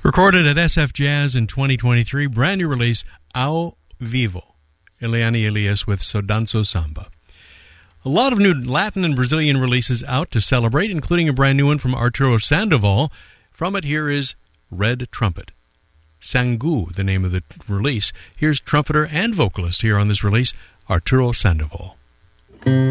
Recorded at SF Jazz in 2023, brand new release, Ao Vivo, Eliane Elias with Sodanzo Samba. A lot of new Latin and Brazilian releases out to celebrate, including a brand new one from Arturo Sandoval. From it, here is Red Trumpet. Sangu, the name of the release. Here's trumpeter and vocalist here on this release, Arturo Sandoval.